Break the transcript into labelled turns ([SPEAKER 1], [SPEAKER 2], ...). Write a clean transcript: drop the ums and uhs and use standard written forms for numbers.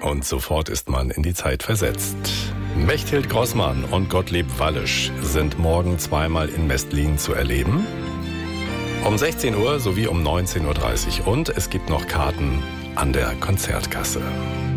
[SPEAKER 1] Und sofort ist man in die Zeit versetzt. Mechthild Grossmann und Gottlieb Wallisch sind morgen zweimal in Mestlin zu erleben. Um 16 Uhr sowie um 19.30 Uhr. Und es gibt noch Karten an der Konzertkasse.